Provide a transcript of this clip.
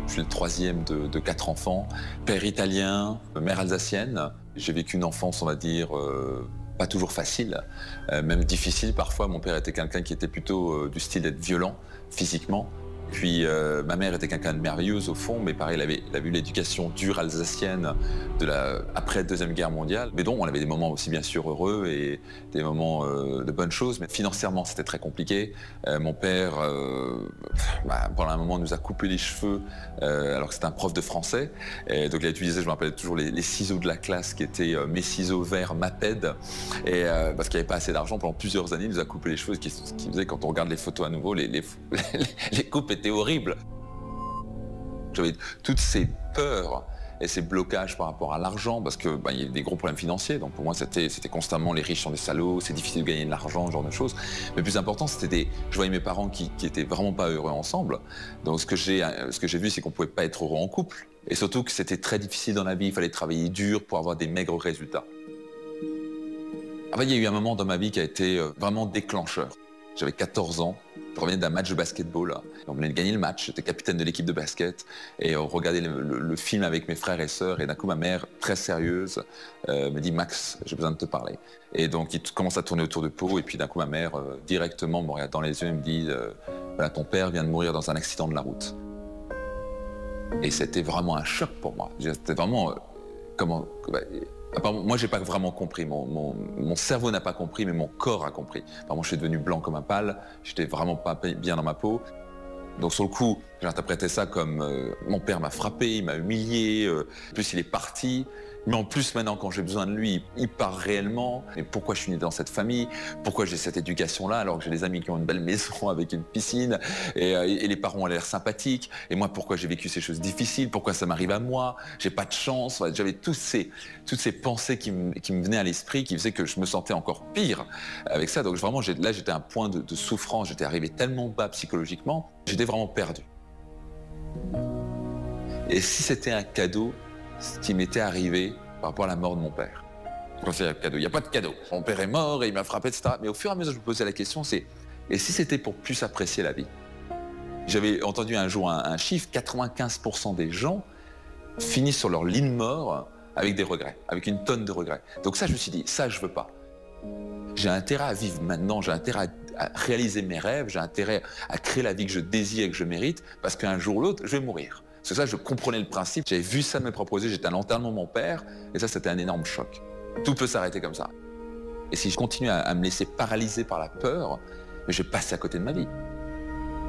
Je suis le troisième de 4 enfants, père italien, mère alsacienne. J'ai vécu une enfance, on va dire, pas toujours facile, même difficile parfois. Mon père était quelqu'un qui était plutôt du style d'être violent physiquement. Puis ma mère était quelqu'un de merveilleuse au fond, mais pareil, elle a eu l'éducation dure alsacienne après la Deuxième Guerre mondiale. Mais donc on avait des moments aussi bien sûr heureux et des moments de bonnes choses, mais financièrement c'était très compliqué. Mon père, pendant un moment, nous a coupé les cheveux alors que c'était un prof de français. Et donc il a utilisé, je me rappelle toujours, les ciseaux de la classe qui étaient mes ciseaux verts Maped. Et parce qu'il n'y avait pas assez d'argent, pendant plusieurs années, il nous a coupé les cheveux, ce qui faisait, quand on regarde les photos à nouveau, les coupes étaient horribles. J'avais toutes ces peurs et ces blocages par rapport à l'argent, parce que il y a des gros problèmes financiers. Donc pour moi, c'était constamment les riches sont des salauds, c'est difficile de gagner de l'argent, ce genre de choses. Mais le plus important, je voyais mes parents qui étaient vraiment pas heureux ensemble. Donc ce que j'ai vu, c'est qu'on pouvait pas être heureux en couple. Et surtout que c'était très difficile dans la vie, il fallait travailler dur pour avoir des maigres résultats. Il y a eu un moment dans ma vie qui a été vraiment déclencheur. J'avais 14 ans, je revenais d'un match de basketball. On venait de gagner le match, j'étais capitaine de l'équipe de basket. Et on regardait le film avec mes frères et sœurs. Et d'un coup, ma mère, très sérieuse, me dit « Max, j'ai besoin de te parler ». Et donc, il commence à tourner autour de peau. Et puis d'un coup, ma mère, directement, me regarde dans les yeux et me dit « Voilà, ton père vient de mourir dans un accident de la route ». Et c'était vraiment un choc pour moi. C'était vraiment... moi, j'ai pas vraiment compris. Mon cerveau n'a pas compris, mais mon corps a compris. Moi, je suis devenu blanc comme un pâle. J'étais vraiment pas bien dans ma peau. Donc, sur le coup, j'ai interprété ça comme mon père m'a frappé, il m'a humilié. En plus, il est parti. Mais en plus, maintenant, quand j'ai besoin de lui, il part réellement. Et pourquoi je suis né dans cette famille? Pourquoi j'ai cette éducation-là alors que j'ai des amis qui ont une belle maison avec une piscine et les parents ont l'air sympathiques? Et moi, pourquoi j'ai vécu ces choses difficiles? Pourquoi ça m'arrive à moi? J'ai pas de chance. J'avais toutes ces pensées qui me venaient à l'esprit, qui faisaient que je me sentais encore pire avec ça. Donc vraiment, là, j'étais à un point de souffrance. J'étais arrivé tellement bas psychologiquement. J'étais vraiment perdu. Et si c'était un cadeau, ce qui m'était arrivé par rapport à la mort de mon père. Quand c'est un cadeau, il n'y a pas de cadeau. Mon père est mort et il m'a frappé, etc. Mais au fur et à mesure, je me posais la question, et si c'était pour plus apprécier la vie? J'avais entendu un jour un chiffre, 95% des gens finissent sur leur lit de mort avec des regrets, avec une tonne de regrets. Donc ça, je me suis dit, ça, je veux pas. J'ai intérêt à vivre maintenant, j'ai intérêt à réaliser mes rêves, j'ai intérêt à créer la vie que je désire et que je mérite, parce qu'un jour ou l'autre, je vais mourir. C'est ça, je comprenais le principe, j'avais vu ça de mes propres yeux, j'étais à l'enterrement de mon père, et ça, c'était un énorme choc. Tout peut s'arrêter comme ça. Et si je continue à me laisser paralyser par la peur, je vais passer à côté de ma vie.